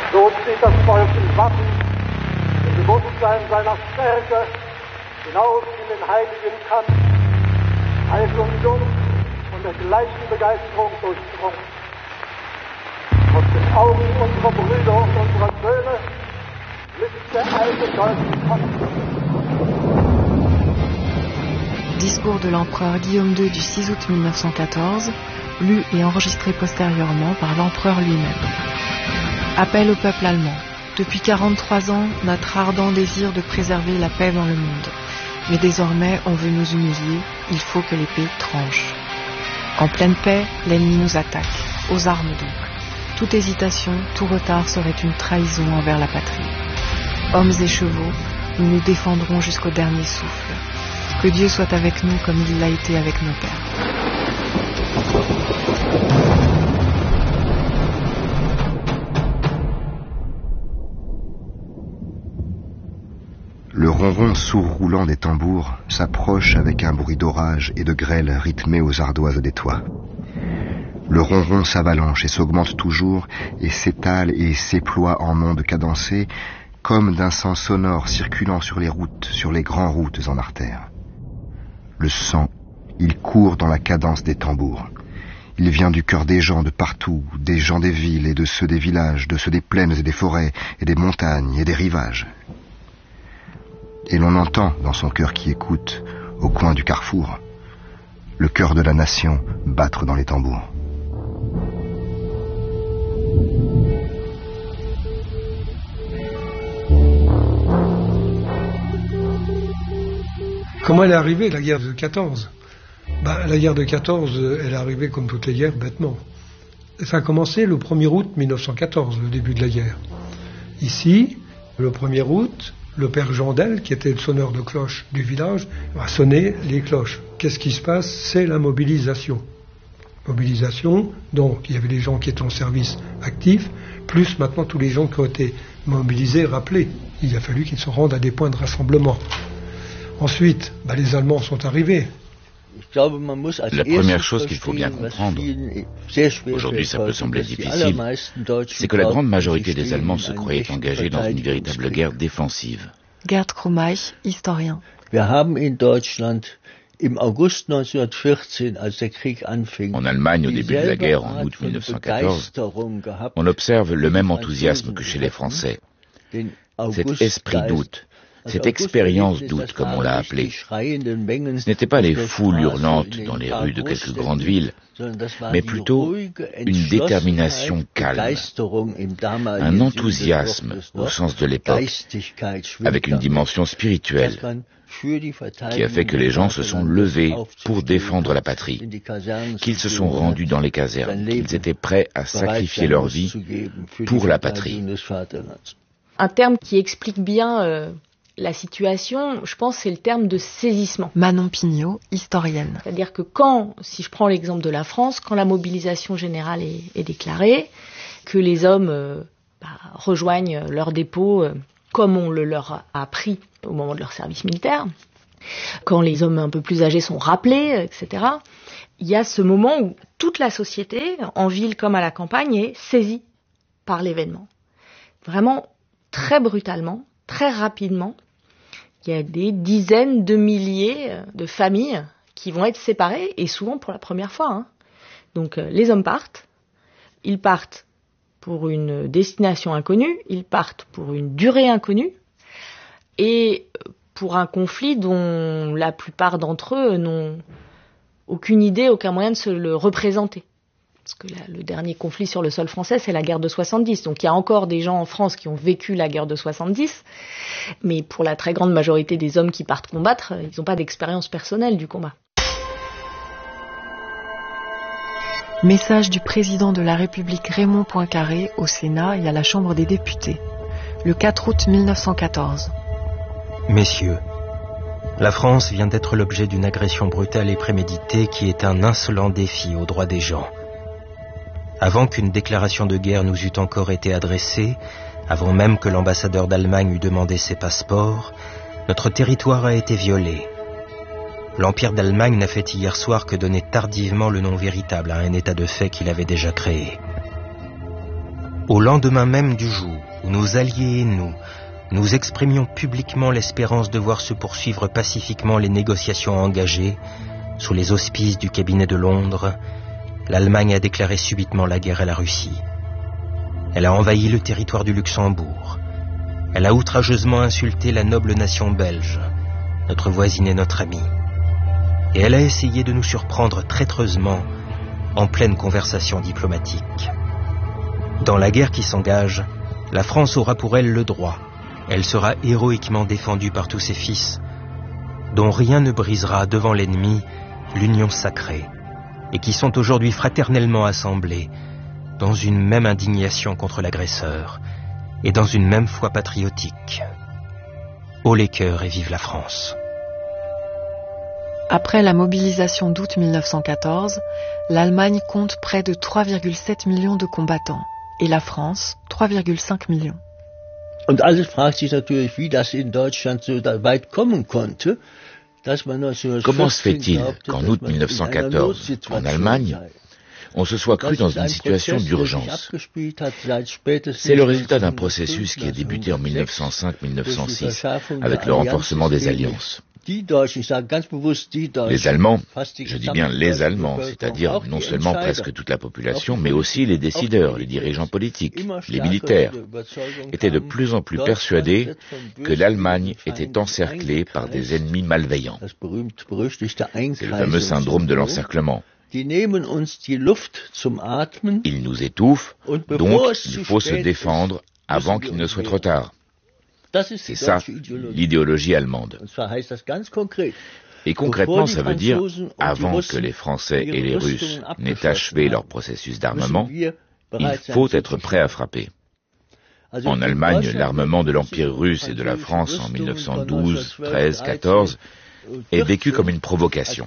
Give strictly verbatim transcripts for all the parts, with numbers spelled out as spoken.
So steht das Volk im Wappen, im Bewusstsein seiner Stärke, hinaus in den heiligen Kampf, alt und jung, von der gleichen Begeisterung durchdrungen. Aus den Augen unserer Brüder und unserer Söhne blitzt der alte goldene Kampf. Discours de l'empereur Guillaume deux du six août mille neuf cent quatorze, lu et enregistré postérieurement par l'empereur lui-même. Appel au peuple allemand. Depuis quarante-trois ans, notre ardent désir de préserver la paix dans le monde. Mais désormais, on veut nous humilier, il faut que l'épée tranche. En pleine paix, l'ennemi nous attaque, aux armes donc. Toute hésitation, tout retard serait une trahison envers la patrie. Hommes et chevaux, nous nous défendrons jusqu'au dernier souffle. Que Dieu soit avec nous comme il l'a été avec nos pères. Le ronron sourd roulant des tambours s'approche avec un bruit d'orage et de grêle rythmé aux ardoises des toits. Le ronron s'avalanche et s'augmente toujours et s'étale et s'éploie en ondes cadencées comme d'un sang sonore circulant sur les routes, sur les grandes routes en artères. Le sang, il court dans la cadence des tambours. Il vient du cœur des gens de partout, des gens des villes et de ceux des villages, de ceux des plaines et des forêts et des montagnes et des rivages. Et l'on entend dans son cœur qui écoute, au coin du carrefour, le cœur de la nation battre dans les tambours. Comment elle est arrivée, la guerre de quatorze? Ben, la guerre de quatorze, elle est arrivée comme toutes les guerres, bêtement. Ça a commencé le premier août mille neuf cent quatorze, le début de la guerre. Ici, le premier août, le père Jandel, qui était le sonneur de cloche du village, a sonné les cloches. Qu'est-ce qui se passe? C'est la mobilisation. Mobilisation, donc il y avait des gens qui étaient en service actif, plus maintenant tous les gens qui ont été mobilisés, rappelés. Il a fallu qu'ils se rendent à des points de rassemblement. Ensuite, bah, les Allemands sont arrivés. La première chose qu'il faut bien comprendre, aujourd'hui ça peut sembler difficile, c'est que la grande majorité des Allemands se croyaient engagés dans une véritable guerre défensive. Gerd Krumeich, historien. En Allemagne, au début de la guerre, en août mille neuf cent quatorze, on observe le même enthousiasme que chez les Français. Cet esprit d'août, cette expérience d'août, comme on l'a appelé, ce n'étaient pas les foules hurlantes dans les rues de quelques grandes villes, mais plutôt une détermination calme, un enthousiasme au sens de l'époque, avec une dimension spirituelle, qui a fait que les gens se sont levés pour défendre la patrie, qu'ils se sont rendus dans les casernes, qu'ils étaient prêts à sacrifier leur vie pour la patrie. Un terme qui explique bien euh, la situation, je pense, c'est le terme de saisissement. Manon Pignot, historienne. C'est-à-dire que quand, si je prends l'exemple de la France, quand la mobilisation générale est, est déclarée, que les hommes euh, bah, rejoignent leur dépôt euh, comme on le leur a appris au moment de leur service militaire, quand les hommes un peu plus âgés sont rappelés, et cetera, il y a ce moment où toute la société, en ville comme à la campagne, est saisie par l'événement. Vraiment, très brutalement, très rapidement, il y a des dizaines de milliers de familles qui vont être séparées, et souvent pour la première fois. Hein. Donc euh, les hommes partent, ils partent pour une destination inconnue, ils partent pour une durée inconnue, et pour un conflit dont la plupart d'entre eux n'ont aucune idée, aucun moyen de se le représenter. Parce que la, le dernier conflit sur le sol français, c'est la guerre de soixante-dix. Donc il y a encore des gens en France qui ont vécu la guerre de soixante-dix, mais pour la très grande majorité des hommes qui partent combattre, ils n'ont pas d'expérience personnelle du combat. Message du président de la République Raymond Poincaré au Sénat et à la Chambre des députés, le quatre août mille neuf cent quatorze. Messieurs, la France vient d'être l'objet d'une agression brutale et préméditée qui est un insolent défi aux droits des gens. Avant qu'une déclaration de guerre nous eût encore été adressée, avant même que l'ambassadeur d'Allemagne eût demandé ses passeports, notre territoire a été violé. L'Empire d'Allemagne n'a fait hier soir que donner tardivement le nom véritable à un état de fait qu'il avait déjà créé. Au lendemain même du jour où nos alliés et nous, nous exprimions publiquement l'espérance de voir se poursuivre pacifiquement les négociations engagées, sous les auspices du cabinet de Londres, l'Allemagne a déclaré subitement la guerre à la Russie. Elle a envahi le territoire du Luxembourg. Elle a outrageusement insulté la noble nation belge, notre voisine et notre amie. Et elle a essayé de nous surprendre traîtreusement en pleine conversation diplomatique. Dans la guerre qui s'engage, la France aura pour elle le droit. Elle sera héroïquement défendue par tous ses fils, dont rien ne brisera devant l'ennemi l'union sacrée, et qui sont aujourd'hui fraternellement assemblés dans une même indignation contre l'agresseur et dans une même foi patriotique. Haut les cœurs et vive la France. Après la mobilisation d'août mille neuf cent quatorze, l'Allemagne compte près de trois virgule sept millions de combattants et la France trois virgule cinq millions. Und alles fragt sich natürlich, wie das in Deutschland so weit kommen konnte. Comment se fait-il qu'en août mille neuf cent quatorze, en Allemagne, on se soit cru dans une situation d'urgence? C'est le résultat d'un processus qui a débuté en mille neuf cent cinq mille neuf cent six, avec le renforcement des alliances. Les Allemands, je dis bien les Allemands, c'est-à-dire non seulement presque toute la population, mais aussi les décideurs, les dirigeants politiques, les militaires, étaient de plus en plus persuadés que l'Allemagne était encerclée par des ennemis malveillants. C'est le fameux syndrome de l'encerclement. Ils nous étouffent, donc il faut se défendre avant qu'il ne soit trop tard. C'est ça, l'idéologie allemande. Et concrètement, ça veut dire, avant que les Français et les Russes n'aient achevé leur processus d'armement, il faut être prêt à frapper. En Allemagne, l'armement de l'Empire russe et de la France en mille neuf cent douze, treize, quatorze est vécu comme une provocation.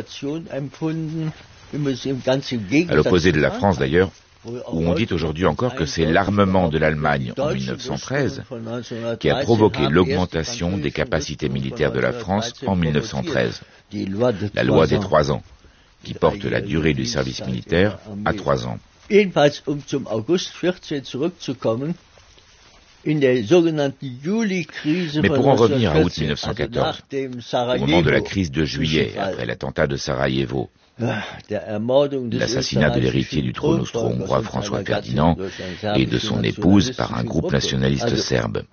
À l'opposé de la France d'ailleurs, où on dit aujourd'hui encore que c'est l'armement de l'Allemagne en mille neuf cent treize qui a provoqué l'augmentation des capacités militaires de la France en mille neuf cent treize, la loi des trois ans, qui porte la durée du service militaire à trois ans. Mais pour en revenir à août mille neuf cent quatorze, au moment de la crise de juillet, après l'attentat de Sarajevo, l'assassinat de l'héritier du trône austro-hongrois François Ferdinand et de son épouse par un groupe nationaliste serbe.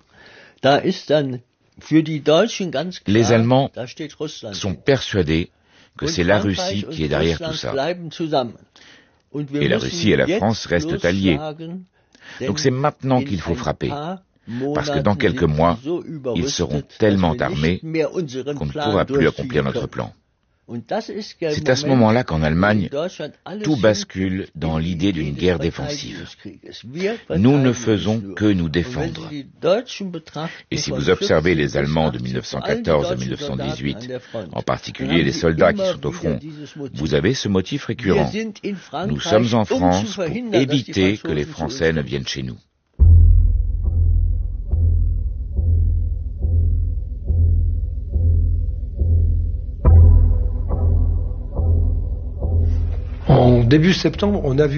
Les Allemands sont persuadés que c'est la Russie qui est derrière tout ça. Et la Russie et la France restent alliés. Donc c'est maintenant qu'il faut frapper, parce que dans quelques mois, ils seront tellement armés qu'on ne pourra plus accomplir notre plan. C'est à ce moment-là qu'en Allemagne, tout bascule dans l'idée d'une guerre défensive. Nous ne faisons que nous défendre. Et si vous observez les Allemands de mille neuf cent quatorze à mille neuf cent dix-huit, en particulier les soldats qui sont au front, vous avez ce motif récurrent. Nous sommes en France pour éviter que les Français ne viennent chez nous. En début septembre, on a vu